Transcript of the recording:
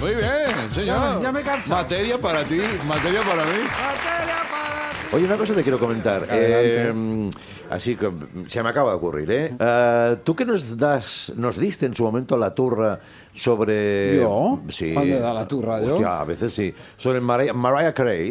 Muy bien, señor. Ya me he cansado. Materia para ti, materia para mí. Materia para ti. Oye, una cosa te quiero comentar. Así que se me acaba de ocurrir, ¿eh? Tú que nos diste en su momento la turra sobre... ¿Yo? Sí. ¿Cuándo he dado la turra yo? Hostia, a veces sí. Sobre Mariah Carey.